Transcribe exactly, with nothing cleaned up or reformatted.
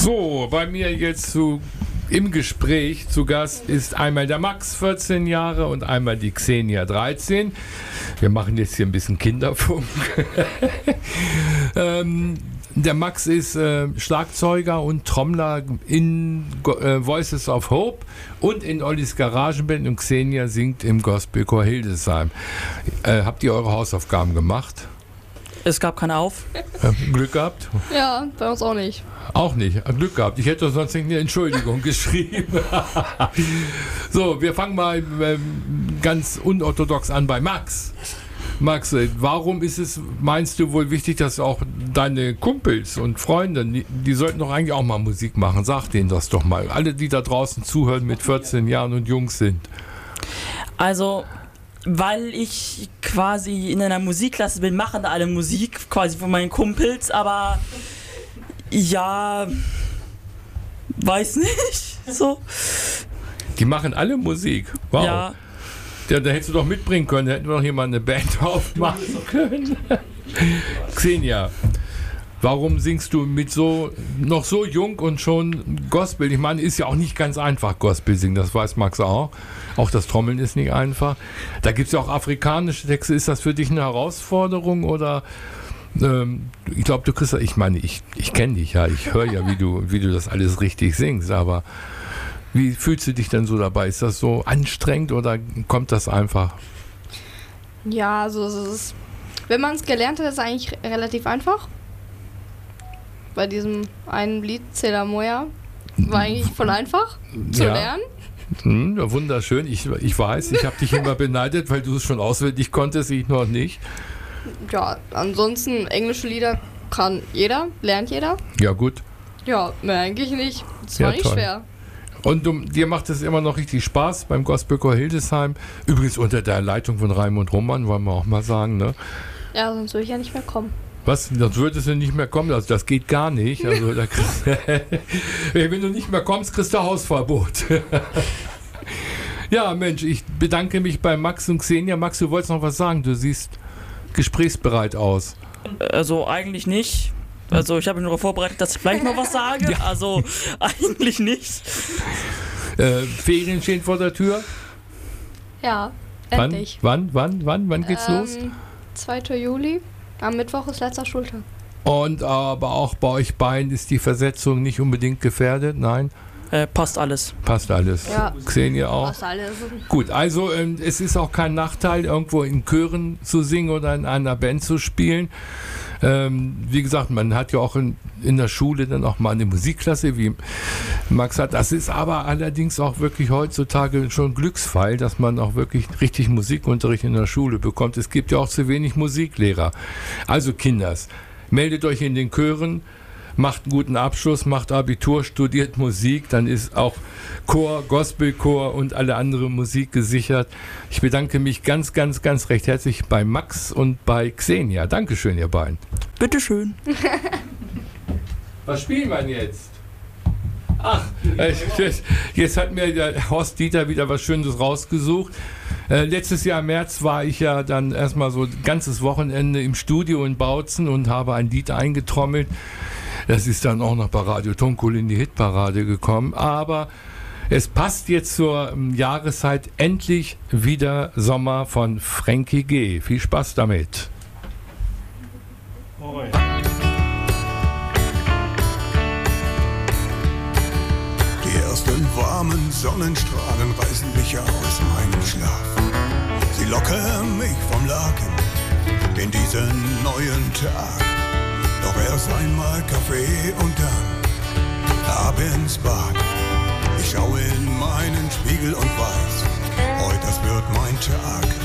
So, bei mir jetzt zu, im Gespräch zu Gast ist einmal der Max, vierzehn Jahre, und einmal die Xenia, dreizehn. Wir machen jetzt hier ein bisschen Kinderfunk. ähm, der Max ist äh, Schlagzeuger und Trommler in äh, Voices of Hope und in Ollis Garagenband, und Xenia singt im Gospelchor Hildesheim. Äh, habt ihr eure Hausaufgaben gemacht? Es gab keine Auf. Äh, Glück gehabt? Ja, bei uns auch nicht. Auch nicht. Glück gehabt. Ich hätte sonst nicht eine Entschuldigung geschrieben. So, wir fangen mal ähm, ganz unorthodox an bei Max. Max, warum ist es, meinst du, wohl wichtig, dass auch deine Kumpels und Freunde, die, die sollten doch eigentlich auch mal Musik machen? Sag denen das doch mal. Alle, die da draußen zuhören mit vierzehn Jahren und jung sind. Also, weil ich quasi in einer Musikklasse bin, machen da alle Musik, quasi von meinen Kumpels, aber ja, weiß nicht, so. Die machen alle Musik? Wow. Ja. Ja, da hättest du doch mitbringen können, da hätten wir doch hier mal eine Band aufmachen können. Xenia, warum singst du mit so, noch so jung und schon Gospel? Ich meine, ist ja auch nicht ganz einfach, Gospel singen, das weiß Max auch. Auch das Trommeln ist nicht einfach. Da gibt es ja auch afrikanische Texte. Ist das für dich eine Herausforderung oder ähm, ich glaube, du kriegst, ich meine, ich, ich kenne dich ja, ich höre ja, wie du, wie du das alles richtig singst, aber wie fühlst du dich denn so dabei? Ist das so anstrengend oder kommt das einfach? Ja, also es ist, wenn man es gelernt hat, ist es eigentlich relativ einfach. Bei diesem einen Lied, Cela Moya, war eigentlich voll einfach zu Ja. lernen. Hm, ja, wunderschön. Ich, ich weiß, ich habe dich immer beneidet, weil du es schon auswendig konntest, ich noch nicht. Ja, ansonsten englische Lieder kann jeder, lernt jeder. Ja, gut. Ja, mehr eigentlich nicht. Es Ja, war nicht toll. schwer. Und du, dir macht es immer noch richtig Spaß beim Gospelchor Hildesheim. Übrigens unter der Leitung von Raimund Roman, wollen wir auch mal sagen, ne? Ja, sonst würde ich ja nicht mehr kommen. Was? Sonst würdest du nicht mehr kommen? Also das geht gar nicht. Also da kriegst, wenn du nicht mehr kommst, kriegst du Hausverbot. Ja, Mensch, ich bedanke mich bei Max und Xenia. Max, du wolltest noch was sagen. Du siehst gesprächsbereit aus. Also eigentlich nicht. Also ich habe mich nur vorbereitet, dass ich gleich noch was sage. Ja. Also eigentlich nicht. Äh, Ferien stehen vor der Tür. Ja, Wann, endlich. wann, wann, wann, wann geht's los? Ähm, zweiter Juli. Am Mittwoch ist letzter Schultag. Und aber auch bei euch beiden ist die Versetzung nicht unbedingt gefährdet? Nein? Äh, passt alles. Passt alles. Ja. Xenia auch? Was alles. Gut, also ähm, es ist auch kein Nachteil, irgendwo in Chören zu singen oder in einer Band zu spielen. Ähm, wie gesagt, man hat ja auch in, in der Schule dann auch mal eine Musikklasse, wie Max hat. Das ist aber allerdings auch wirklich heutzutage schon ein Glücksfall, dass man auch wirklich richtig Musikunterricht in der Schule bekommt. Es gibt ja auch zu wenig Musiklehrer. Also Kinders, meldet euch in den Chören, macht einen guten Abschluss, macht Abitur, studiert Musik, dann ist auch Chor, Gospelchor und alle andere Musik gesichert. Ich bedanke mich ganz, ganz, ganz recht herzlich bei Max und bei Xenia. Dankeschön, ihr beiden. Bitteschön. Was spielen wir denn jetzt? Ach, äh, jetzt, jetzt hat mir der Horst Dieter wieder was Schönes rausgesucht. Äh, letztes Jahr im März war ich ja dann erstmal so ein ganzes Wochenende im Studio in Bautzen und habe ein Lied eingetrommelt. Das ist dann auch noch bei Radio Tonkul in die Hitparade gekommen. Aber es passt jetzt zur ähm, Jahreszeit endlich wieder Sommer von Frankie G. Viel Spaß damit. Moin. Die ersten warmen Sonnenstrahlen reißen mich aus meinem Schlaf. Sie lockern mich vom Laken in diesen neuen Tag. Doch erst einmal Kaffee und dann ab ins Bad. Ich schaue in meinen Spiegel und weiß, heute das wird mein Tag.